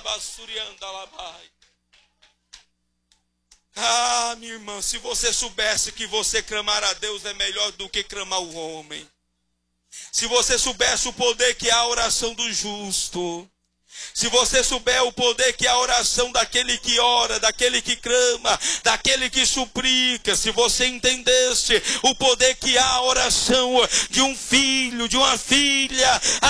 Ah, minha irmã, se você soubesse que você clamar a Deus é melhor do que clamar o homem. Se você soubesse o poder que é a oração do justo. Se você souber o poder que é a oração daquele que ora, daquele que clama, daquele que suplica, se você entendesse o poder que há a oração de um filho, de uma filha,